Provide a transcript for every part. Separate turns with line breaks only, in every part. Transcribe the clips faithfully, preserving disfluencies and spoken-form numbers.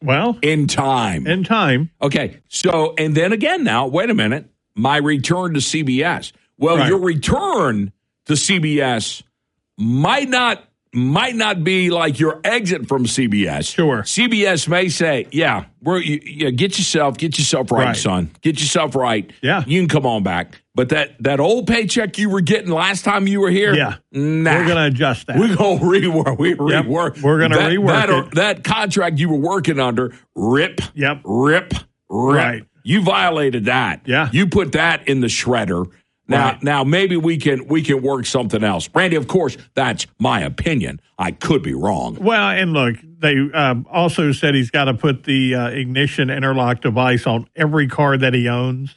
Well,
in time.
In time.
Okay. So, and then again now, wait a minute. My return to C B S. Well,
Right.
your return to C B S might not might not be like your exit from C B S.
Sure.
C B S may say, yeah, we're you, yeah, get yourself, get yourself right,
Right.
son. Get yourself right.
Yeah.
You can come on back. But that, that old paycheck you were getting last time you were here,
Yeah.
nah.
We're going to adjust that.
We're going to rework. We
Yep.
rework.
We're gonna
that,
rework
that, or-
it.
that contract you were working under, rip,
Yep.
rip, rip.
Right.
You violated that.
Yeah.
You put that in the shredder. Now,
Right.
now maybe we can we can work something else. Randy, of course, that's my opinion. I could be wrong.
Well, and look, they um, also said he's got to put the uh, ignition interlock device on every car that he owns.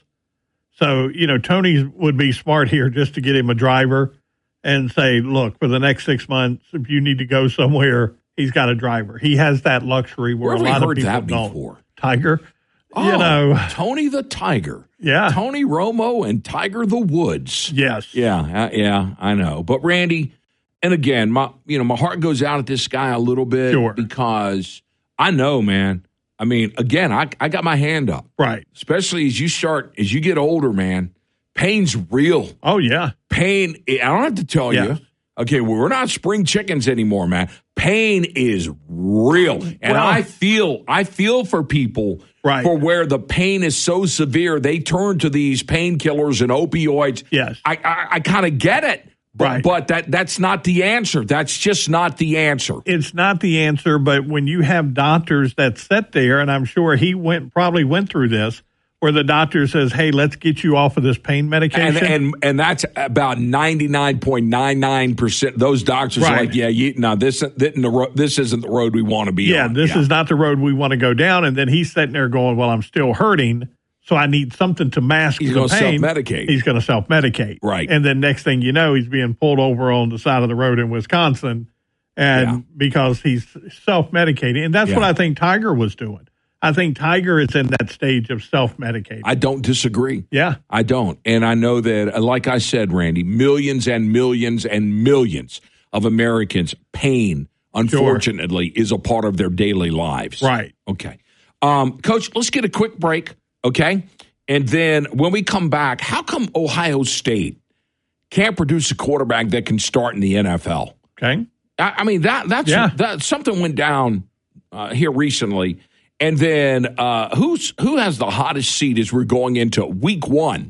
So, you know, Tony would be smart here just to get him a driver and say, look, for the next six months, if you need to go somewhere, he's got a driver. He has that luxury where
Where have
a lot
we
of
heard
people
that
don't.
before?
Tiger,
Oh,
you know,
Tony the Tiger.
yeah,
Tony Romo and Tiger the Woods.
yes,
Yeah, uh, yeah, I know. But Randy, and again, my you know, my heart goes out at this guy a little bit
Sure.
because I know, man. I mean, again, I I got my hand up.
right.
Especially as you start as you get older, man. Pain's real.
Oh, yeah,
Pain, I don't have to tell
Yeah.
you. Okay, well, we're not spring chickens anymore, man. Pain is real. And
Well-
I feel I feel for people
Right.
for where the pain is so severe, they turn to these painkillers and opioids.
Yes.
I I, I kind of get it. But,
Right.
but that that's not the answer. That's just not the answer.
it's not the answer, but when you have doctors that sit there, and I'm sure he went probably went through this, where the doctor says, hey, let's get you off of this pain medication.
And, and and that's about ninety-nine point nine nine percent. Those doctors are
Right.
like, yeah, you, no, this, this, isn't the ro- this isn't the road we want to be
yeah,
on.
this is not the road we want to go down. And then he's sitting there going, well, I'm still hurting, so I need something to mask
He's
the
gonna
pain.
self-medicate.
He's going to self-medicate.
Right.
And then next thing you know, he's being pulled over on the side of the road in Wisconsin, and
Yeah.
because he's self-medicating. And that's
Yeah.
what I think Tiger was doing. I think Tiger is in that stage of self-medicating.
I don't disagree.
yeah.
I don't. And I know that, uh, like I said, Randy, millions and millions and millions of Americans' pain, unfortunately, is a part of their daily lives.
Right.
Okay. Um, Coach, let's get a quick break, okay? And then when we come back, how come Ohio State can't produce a quarterback that can start in the N F L?
Okay.
I, I mean, that that's
Yeah.
that something went down uh, here recently. And then uh, who's who has the hottest seat as we're going into week one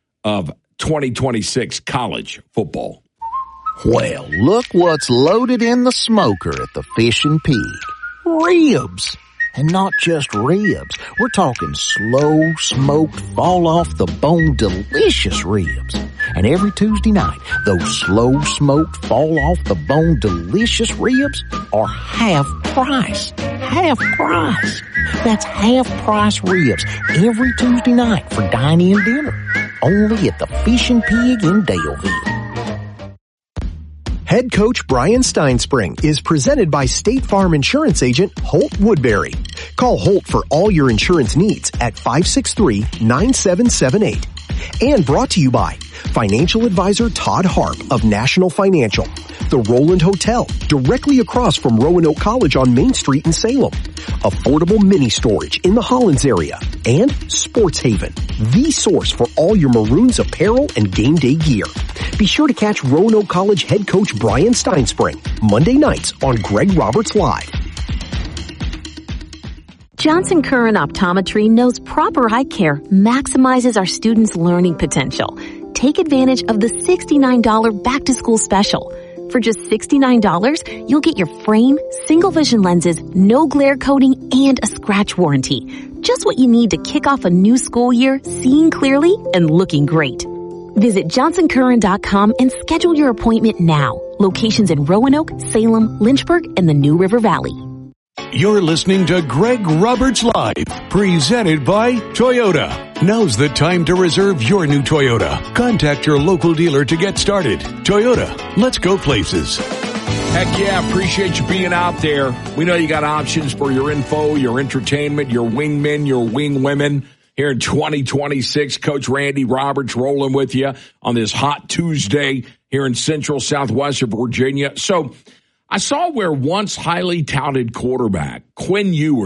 of twenty twenty-six college football?
Well, look what's loaded in the smoker at the Fish and Pig. Ribs. And not just ribs. We're talking slow smoked, fall off the bone, delicious ribs. And every Tuesday night, those slow smoked, fall off the bone, delicious ribs are half price. Half price. That's half price ribs every Tuesday night for dine-in dinner. Only at the Fish and Pig in Daleville.
Head coach Brian Steinspring is presented by State Farm Insurance Agent Holt Woodbury. Call Holt for all your insurance needs at five six three, nine seven seven eight. And brought to you by financial advisor Todd Harp of National Financial, the Roland Hotel, directly across from Roanoke College on Main Street in Salem, affordable mini storage in the Hollins area, and Sports Haven, the source for all your Maroons apparel and game day gear. Be sure to catch Roanoke College head coach Brian Steinspring Monday nights on Greg Roberts Live.
Johnson Curran Optometry knows proper eye care maximizes our students' learning potential. Take advantage of the sixty-nine dollars back-to-school special. For just sixty-nine dollars, you'll get your frame, single vision lenses, no glare coating, and a scratch warranty. Just what you need to kick off a new school year seeing clearly and looking great. Visit johnson curran dot com and schedule your appointment now. Locations in Roanoke, Salem, Lynchburg, and the New River Valley.
You're listening to Greg Roberts Live, presented by Toyota. Now's the time to reserve your new Toyota. Contact your local dealer to get started. Toyota, let's go places.
Heck yeah, appreciate you being out there. We know you got options for your info, your entertainment, your wingmen, your wing women. Here in twenty twenty-six, Coach Randy Roberts rolling with you on this hot Tuesday here in central southwestern Virginia. So I saw where once highly touted quarterback Quinn Ewers